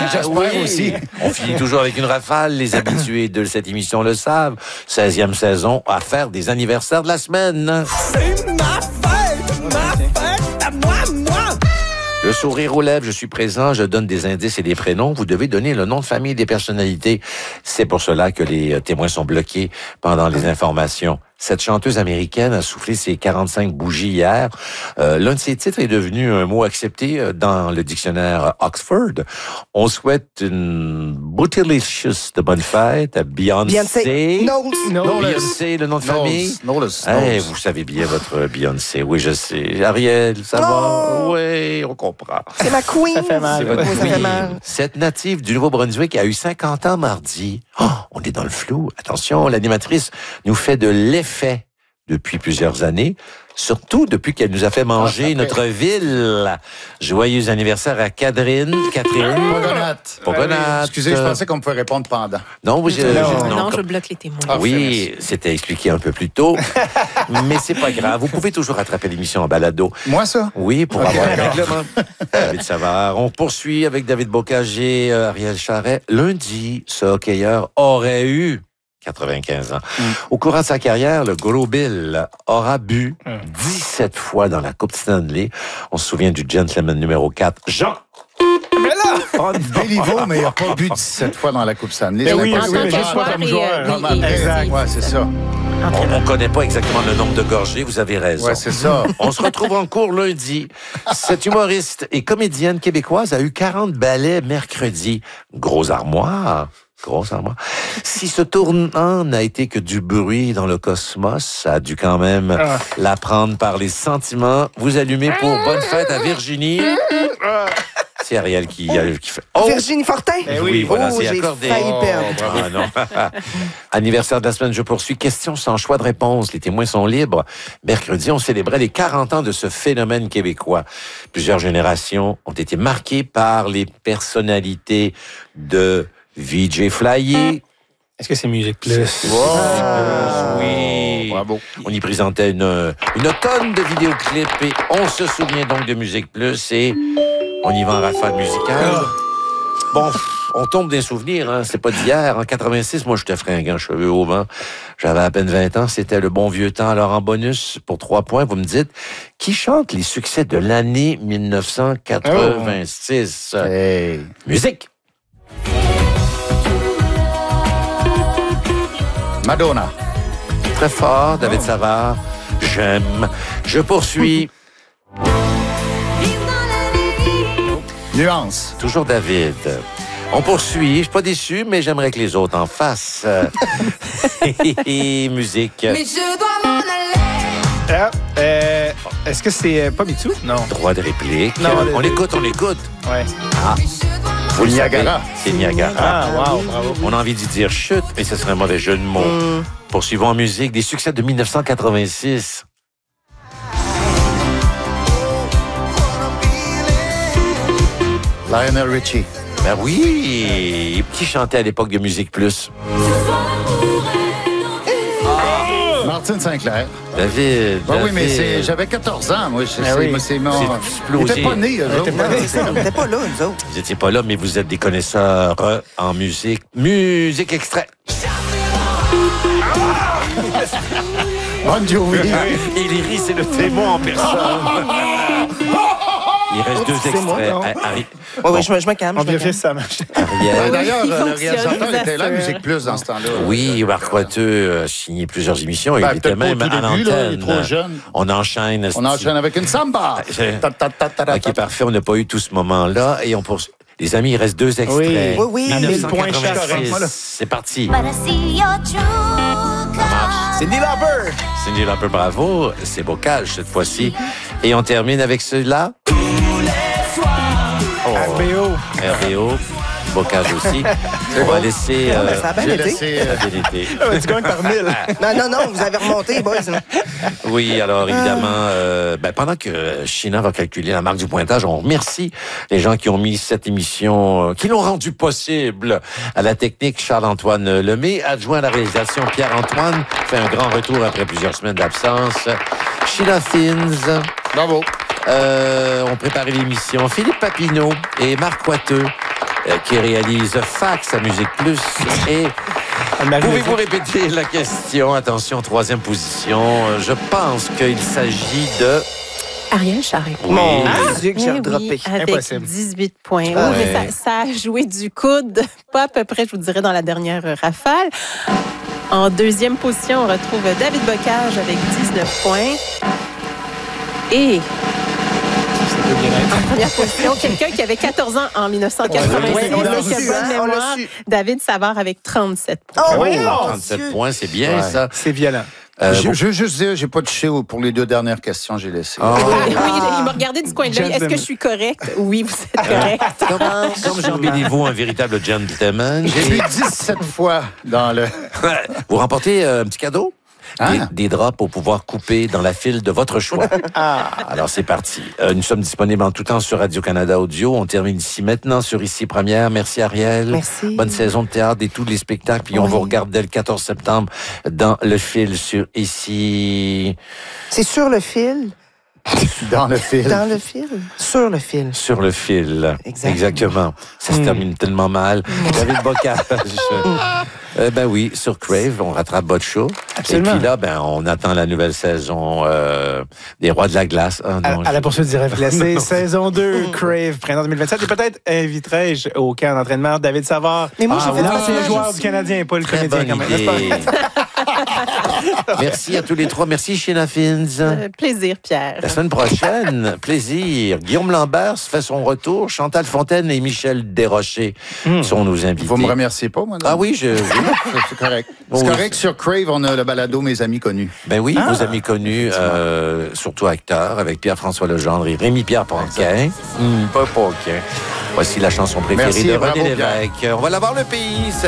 j'espère aussi. On finit toujours avec une rafale. Les habitués de cette émission le savent. 16e saison à faire des anniversaires de la semaine. C'est ma fête à moi. Le sourire aux lèvres, je suis présent, je donne des indices et des prénoms. Vous devez donner le nom de famille des personnalités. C'est pour cela que les témoins sont bloqués pendant les informations. Cette chanteuse américaine a soufflé ses 45 bougies hier. L'un de ses titres est devenu un mot accepté dans le dictionnaire Oxford. On souhaite une bootylicious de bonne fête à Beyoncé. Beyoncé, le nom de famille. Hey, vous savez bien votre Beyoncé. Oui, je sais. Ariel, ça va? Oui, on comprend. C'est ma queen. Ça fait mal. C'est votre Ça fait queen. mal. Cette native du Nouveau-Brunswick a eu 50 ans mardi. Oh, on est dans le flou. Attention, l'animatrice nous fait de l'effet depuis plusieurs années, surtout depuis qu'elle nous a fait manger notre ville. Joyeux anniversaire à Catherine. Pogonat. Excusez, je pensais qu'on pouvait répondre pendant. Non, Non, je bloque les témoins. Oui, c'était expliqué un peu plus tôt, mais c'est pas grave. Vous pouvez toujours rattraper l'émission en balado. Moi, ça? Oui, pour avoir un règlement. David Savard. On poursuit avec David Bocage, Ariel Charret. Lundi, ce hockeyeur aurait eu 95 ans. Au courant de sa carrière, le gros Bill aura bu 17 fois dans la Coupe Stanley. On se souvient du gentleman numéro 4, Jean. Mais là! Béliveau, mais il n'a pas bu 17 fois dans la Coupe Stanley. Mais oui, impossible. mais juste pas comme joueur. Exact. Ouais, c'est ça. On ne connaît pas exactement le nombre de gorgées, vous avez raison. Ouais, c'est ça. On se retrouve en cours lundi. Cette humoriste et comédienne québécoise a eu 40 ballets mercredi. Grosse armoire. Si ce tournant n'a été que du bruit dans le cosmos, ça a dû quand même la prendre par les sentiments. Vous allumez pour Bonne fête à Virginie. C'est Ariel qui fait... Oh! Virginie Fortin? Oui, voilà, c'est j'ai accordé. failli perdre. Ah, non. Anniversaire de la semaine, je poursuis. Question sans choix de réponse. Les témoins sont libres. Mercredi, on célébrait les 40 ans de ce phénomène québécois. Plusieurs générations ont été marquées par les personnalités de VJ Flyer. Est-ce que c'est Musique Plus? Oui. Bravo. On y présentait une tonne de vidéoclips et on se souvient donc de Musique Plus et on y va en rafale musicale. Bon, on tombe des souvenirs, hein. C'est pas d'hier. En 86, moi, j'étais fringant, cheveux au vent. J'avais à peine 20 ans. C'était le bon vieux temps. Alors, en bonus, pour 3 points, vous me dites, qui chante les succès de l'année 1986? Hey. Musique! Madonna. Très fort, David Savard. J'aime. Je poursuis. Nuance. Toujours David. On poursuit. Je suis pas déçu, mais j'aimerais que les autres en fassent. Musique. Mais je dois m'en aller. Est-ce que c'est pas Mitsou? Non. Droit de réplique. Non, on écoute. Ouais. Ah. Vous le savez, Niagara. c'est Niagara. Ah, wow, bravo. On a envie d'y dire chute, mais ce serait un mauvais jeu de mots. Poursuivons en musique des succès de 1986. Lionel Richie. Ben oui! Qui chantait à l'époque de Musique Plus? Martin Sinclair. David. Ben oui, mais David. j'avais 14 ans. Moi, Ben oui. c'est mon... C'est explosé. Ils n'étaient pas nés, eux autres. On n'était pas là, nous autres. Vous n'étiez pas là, mais vous êtes des connaisseurs en musique. Musique extrait. Bon Jovi. Et Léry, c'est le témoin en personne. Il reste 2 c'est moi, extraits. non? Ari- Oui, je me calme. On vient fait ça marche. Ariel. D'ailleurs, Il le fonctionne, réalisateur était là, ça. Musique Plus, dans ce temps-là. Oui, Marc Coiteux a signé plusieurs émissions. Il était peut-être pas au même tout à début, là, il est l'antenne. trop jeune. On enchaîne. On enchaîne avec une samba. OK, parfait. On n'a pas eu tout ce moment-là. Et on poursuit. Les amis, il reste 2 extraits. Oui, oui. 1986. C'est parti. Cindy Lauper. Cindy Lauper, bravo. C'est Bocage cette fois-ci. Et on termine avec celui-là. RBO. RBO. Bocage aussi. On va laisser... Ça a bien J'ai été. laissé... ça a bien été. Tu gagnes par 1000. Non, vous avez remonté, boys. Oui, alors évidemment, pendant que China va calculer la marque du pointage, on remercie les gens qui ont mis cette émission, qui l'ont rendu possible. À la technique, Charles-Antoine Lemay, adjoint à la réalisation, Pierre-Antoine, fait un grand retour après plusieurs semaines d'absence. Sheila Fins. Bravo. On préparait l'émission. Philippe Papineau et Marc Coiteux. qui réalise Fax à Musique Plus. Et pouvez-vous répéter la question? Attention, troisième position. Je pense qu'il s'agit de... Ariel Charret. Mon Dieu, que j'ai Eh redroppé. avec Impossible. 18 points. Oui, Ouais. mais ça a joué du coude, pas à peu près, je vous dirais, dans la dernière rafale. En deuxième position, on retrouve David Bocage avec 19 points. Et en première position, quelqu'un qui avait 14 ans en 1986, Ouais, on l'a donc su, bonne hein, on l'a mémoire, su. David Savard avec 37 points. Oh, Oh, mon 37 Dieu. points, c'est bien Ouais. ça. C'est violent. Je veux juste dire, j'ai pas touché pour les deux dernières questions, j'ai laissé. Oh. Oui, il m'a regardé du coin de l'œil. Est-ce que je suis correcte? Oui, vous êtes correct. Comme Jean Béliveau, un véritable gentleman. J'ai vu 17 fois dans le... Vous remportez un petit cadeau? Ah. Des draps pour pouvoir couper dans la file de votre choix. Alors, c'est parti. Nous sommes disponibles en tout temps sur Radio-Canada Audio. On termine ici maintenant sur Ici Première. Merci, Ariel. Merci. Bonne saison de théâtre et tous les spectacles. Puis on Oui. vous regarde dès le 14 septembre dans le fil sur Ici... C'est sur le fil. Dans le fil. Dans le fil. Sur le fil. Sur le fil. Exactement. Exactement. Ça se termine tellement mal. David Bocage. Ben oui, sur Crave, on rattrape votre show. Absolument. Et puis là, ben, on attend la nouvelle saison des Rois de la Glace. Ah, non, À la poursuite du rêve glacé, Non. saison 2, Crave, printemps 2027. Et peut-être inviterai-je au camp d'entraînement David Savard. Mais moi, j'ai fait L'ancien passage joueur aussi. du Canadien, pas le Très comédien bonne quand même. n'est-ce idée. Merci à tous les trois. Merci, Sheena Fins. Plaisir, Pierre. La semaine prochaine, plaisir. Guillaume Lambert fait son retour. Chantal Fontaine et Michel Desrochers sont nos invités. Vous me remerciez pas, moi? non? Ah oui, oui. C'est correct. Oh, C'est oui. correct. Sur Crave, on a le balado Mes Amis Connus. Ben oui, vos amis connus, surtout acteurs, avec Pierre-François Legendre et Rémi-Pierre Paquin. Pas Paquin. Voici la chanson préférée Merci, de bravo, René Pierre. Lévesque. On va l'avoir le pays.